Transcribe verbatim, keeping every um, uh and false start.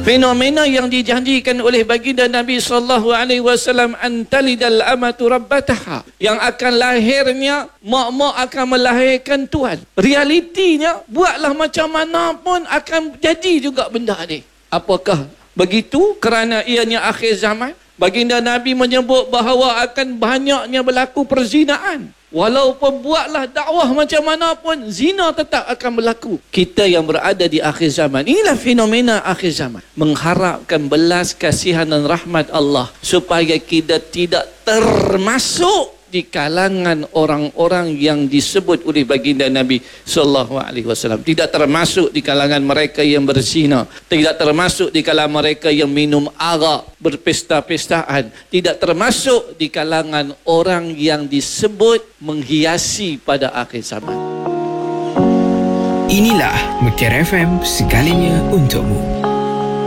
Fenomena yang dijanjikan oleh baginda Nabi sallallahu alaihi wasallam, antalidal amatu rabbataha, yang akan lahirnya mak-mak akan melahirkan tuan. Realitinya buatlah macam mana pun akan jadi juga benda ni. Apakah begitu? Kerana ianya akhir zaman. Baginda Nabi menyebut bahawa akan banyaknya berlaku perzinaan. Walaupun buatlah dakwah macam mana pun, zina tetap akan berlaku. Kita yang berada di akhir zaman, inilah fenomena akhir zaman. Mengharapkan belas kasihan dan rahmat Allah supaya kita tidak termasuk di kalangan orang-orang yang disebut oleh baginda Nabi sallallahu alaihi wasallam. Tidak termasuk di kalangan mereka yang berzina, tidak termasuk di kalangan mereka yang minum arak, berpesta-pestaan, tidak termasuk di kalangan orang yang disebut menghiasi pada akhir zaman. Inilah Mutiara F M, segalanya untukmu.